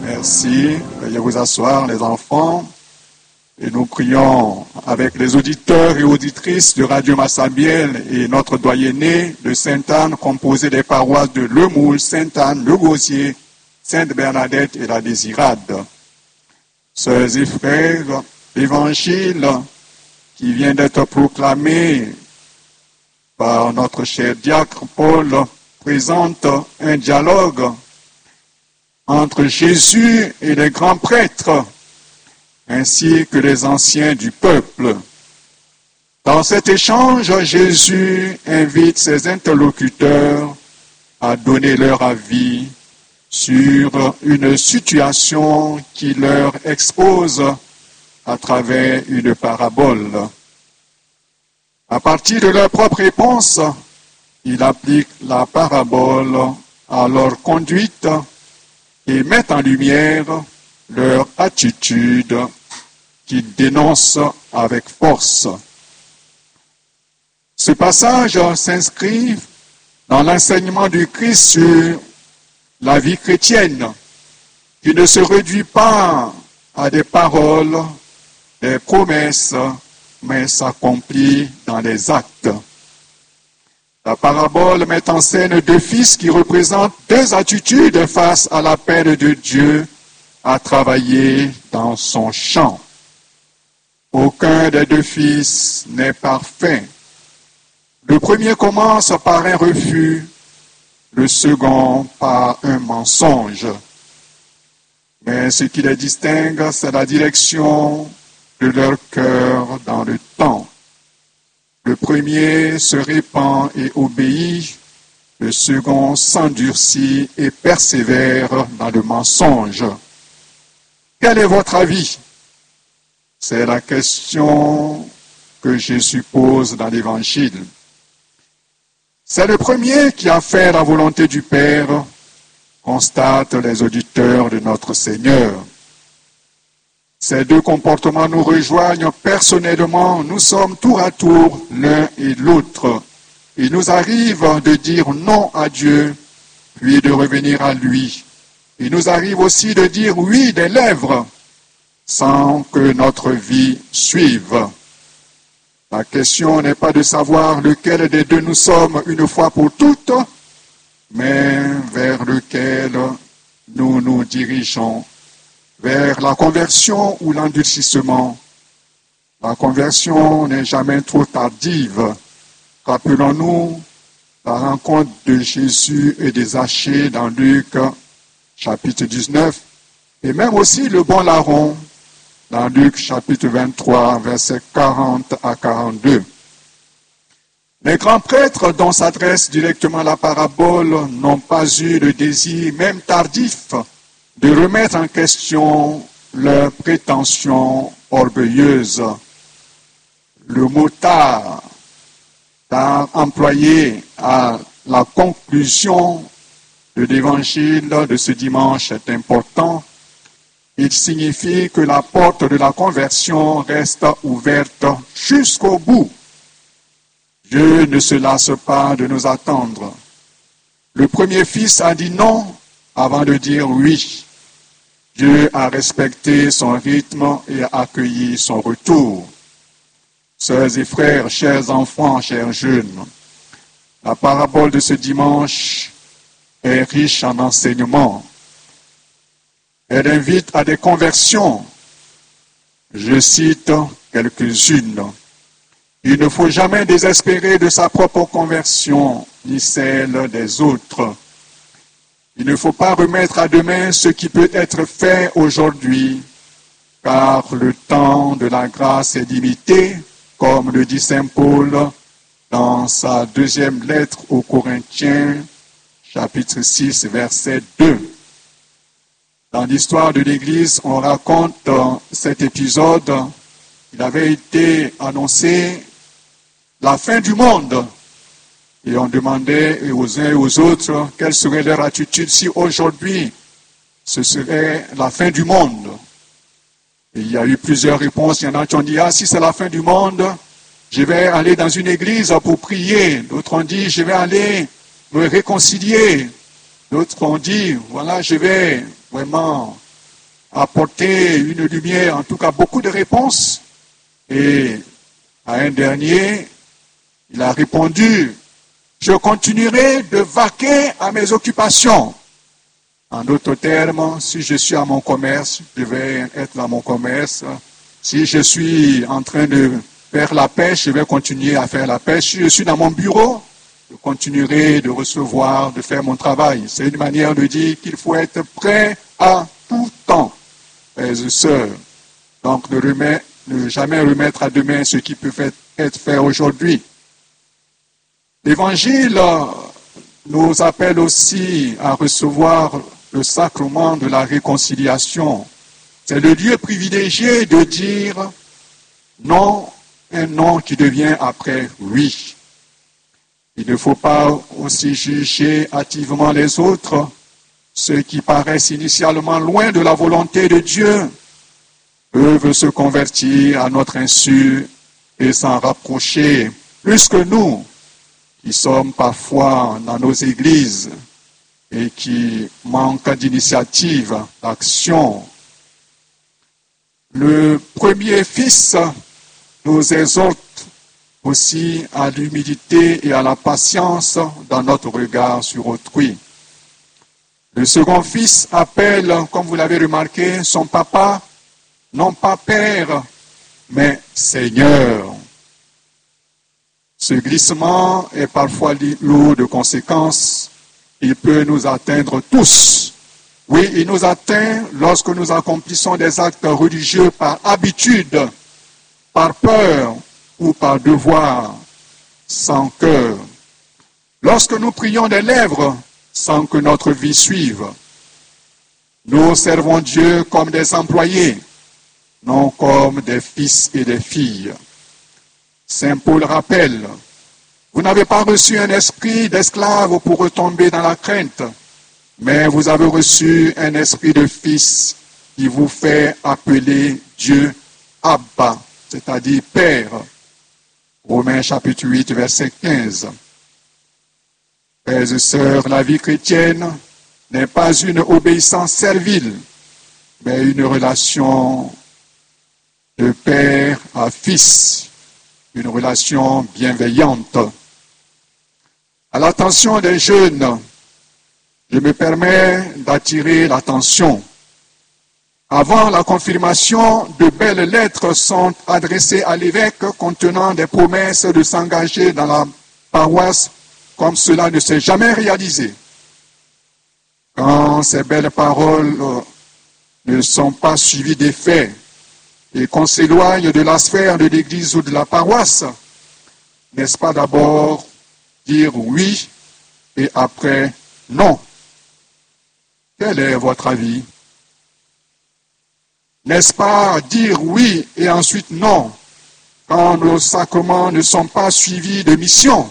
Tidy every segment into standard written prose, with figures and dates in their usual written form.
Merci. Veuillez vous asseoir, les enfants. Et nous prions avec les auditeurs et auditrices de Radio Massabielle et notre doyenné de Sainte-Anne, composé des paroisses de Le Moule, Sainte-Anne, Le Gosier, Sainte-Bernadette et la Désirade. Sœurs et frères, l'évangile qui vient d'être proclamé par notre cher diacre Paul présente un dialogue entre Jésus et les grands prêtres, ainsi que les anciens du peuple. Dans cet échange, Jésus invite ses interlocuteurs à donner leur avis sur une situation qui leur expose à travers une parabole. À partir de leur propre réponse, il applique la parabole à leur conduite et met en lumière leur attitude qu'ils dénoncent avec force. Ce passage s'inscrit dans l'enseignement du Christ sur la vie chrétienne, qui ne se réduit pas à des paroles, des promesses, mais s'accomplit dans les actes. La parabole met en scène deux fils qui représentent deux attitudes face à l'appel de Dieu à travailler dans son champ. Aucun des deux fils n'est parfait. Le premier commence par un refus, le second par un mensonge. Mais ce qui les distingue, c'est la direction de leur cœur dans le temps. Le premier se répand et obéit, le second s'endurcit et persévère dans le mensonge. Quel est votre avis? C'est la question que Jésus pose dans l'Évangile. C'est le premier qui a fait la volonté du Père, constatent les auditeurs de notre Seigneur. Ces deux comportements nous rejoignent personnellement. Nous sommes tour à tour l'un et l'autre. Il nous arrive de dire non à Dieu, puis de revenir à lui. Il nous arrive aussi de dire oui des lèvres, sans que notre vie suive. La question n'est pas de savoir lequel des deux nous sommes une fois pour toutes, mais vers lequel nous nous dirigeons. Vers la conversion ou l'endurcissement. La conversion n'est jamais trop tardive. Rappelons-nous la rencontre de Jésus et des Zachée dans Luc chapitre 19, et même aussi le bon larron dans Luc chapitre 23, versets 40 à 42. Les grands prêtres dont s'adresse directement la parabole n'ont pas eu le désir, même tardif, de remettre en question leurs prétentions orgueilleuses. Le mot tard employé à la conclusion de l'évangile de ce dimanche est important. Il signifie que la porte de la conversion reste ouverte jusqu'au bout. Dieu ne se lasse pas de nous attendre. Le premier fils a dit non avant de dire oui. Dieu a respecté son rythme et a accueilli son retour. Sœurs et frères, chers enfants, chers jeunes, la parabole de ce dimanche est riche en enseignements. Elle invite à des conversions. Je cite quelques-unes. Il ne faut jamais désespérer de sa propre conversion, ni celle des autres. Il ne faut pas remettre à demain ce qui peut être fait aujourd'hui, car le temps de la grâce est limité, comme le dit saint Paul dans sa deuxième lettre aux Corinthiens, chapitre 6, verset 2. Dans l'histoire de l'Église, on raconte cet épisode. Il avait été annoncé la fin du monde. Et on demandait aux uns et aux autres quelle serait leur attitude si aujourd'hui ce serait la fin du monde. Et il y a eu plusieurs réponses. Il y en a qui ont dit, si c'est la fin du monde, je vais aller dans une église pour prier. D'autres ont dit, je vais aller me réconcilier. D'autres ont dit, voilà, je vais vraiment apporté une lumière, en tout cas beaucoup de réponses. Et à un dernier, il a répondu, je continuerai de vaquer à mes occupations. En d'autres termes, si je suis à mon commerce, je vais être dans mon commerce. Si je suis en train de faire la pêche, je vais continuer à faire la pêche. Si je suis dans mon bureau, je continuerai de recevoir, de faire mon travail. C'est une manière de dire qu'il faut être prêt à tout temps, frères et sœurs. Donc ne jamais remettre à demain ce qui peut être fait aujourd'hui. L'Évangile nous appelle aussi à recevoir le sacrement de la réconciliation. C'est le lieu privilégié de dire non, un non qui devient après oui. Il ne faut pas aussi juger hâtivement les autres, ceux qui paraissent initialement loin de la volonté de Dieu, peuvent se convertir à notre insu et s'en rapprocher plus que nous, qui sommes parfois dans nos églises et qui manquent d'initiative, d'action. Le premier fils nous exhorte aussi à l'humilité et à la patience dans notre regard sur autrui. Le second fils appelle, comme vous l'avez remarqué, son papa, non pas père, mais Seigneur. Ce glissement est parfois lourd de conséquences. Il peut nous atteindre tous. Oui, il nous atteint lorsque nous accomplissons des actes religieux par habitude, par peur ou par devoir, sans cœur. Lorsque nous prions des lèvres, sans que notre vie suive. Nous servons Dieu comme des employés, non comme des fils et des filles. Saint Paul rappelle, vous n'avez pas reçu un esprit d'esclave pour retomber dans la crainte, mais vous avez reçu un esprit de fils qui vous fait appeler Dieu Abba, c'est-à-dire Père. Romains chapitre 8, verset 15. Frères et sœurs, la vie chrétienne n'est pas une obéissance servile, mais une relation de père à fils, une relation bienveillante. À l'attention des jeunes, je me permets d'attirer l'attention. Avant la confirmation, de belles lettres sont adressées à l'évêque contenant des promesses de s'engager dans la paroisse comme cela ne s'est jamais réalisé. Quand ces belles paroles ne sont pas suivies des faits et qu'on s'éloigne de la sphère de l'église ou de la paroisse, n'est-ce pas d'abord dire oui et après non? Quel est votre avis? N'est-ce pas dire oui et ensuite non quand nos sacrements ne sont pas suivis de mission?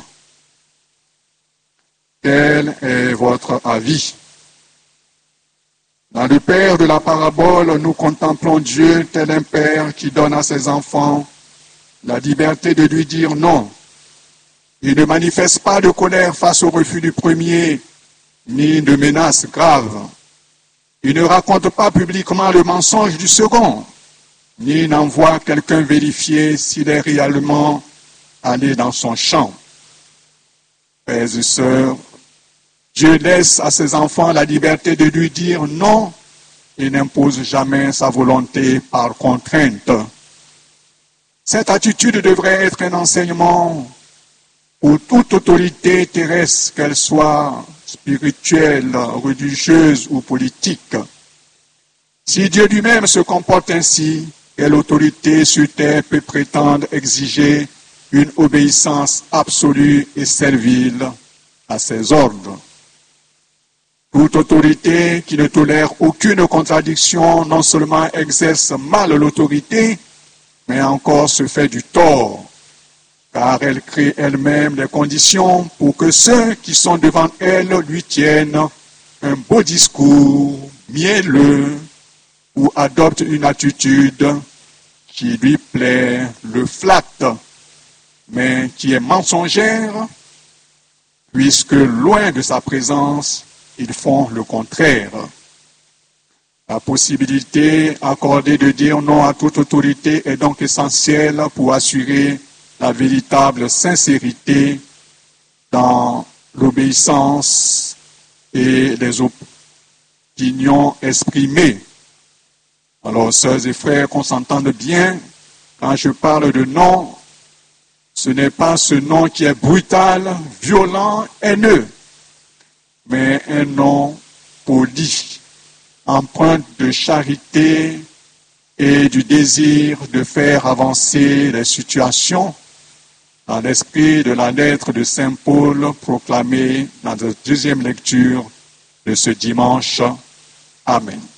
Quel est votre avis? Dans le Père de la parabole, nous contemplons Dieu tel un père qui donne à ses enfants la liberté de lui dire non. Il ne manifeste pas de colère face au refus du premier, ni de menaces graves. Il ne raconte pas publiquement le mensonge du second, ni n'envoie quelqu'un vérifier s'il est réellement allé dans son champ. Frères et sœurs, Dieu laisse à ses enfants la liberté de lui dire non et n'impose jamais sa volonté par contrainte. Cette attitude devrait être un enseignement pour toute autorité terrestre, qu'elle soit spirituelle, religieuse ou politique. Si Dieu lui-même se comporte ainsi, quelle autorité sur terre peut prétendre exiger une obéissance absolue et servile à ses ordres? Toute autorité qui ne tolère aucune contradiction non seulement exerce mal l'autorité, mais encore se fait du tort, car elle crée elle-même les conditions pour que ceux qui sont devant elle lui tiennent un beau discours mielleux ou adoptent une attitude qui lui plaît, le flatte, mais qui est mensongère, puisque loin de sa présence, ils font le contraire. La possibilité accordée de dire non à toute autorité est donc essentielle pour assurer la véritable sincérité dans l'obéissance et les opinions exprimées. Alors, sœurs et frères, qu'on s'entende bien, quand je parle de non, ce n'est pas ce non qui est brutal, violent, haineux, mais un non poli, empreinte de charité et du désir de faire avancer les situations dans l'esprit de la lettre de Saint Paul proclamée dans la deuxième lecture de ce dimanche. Amen.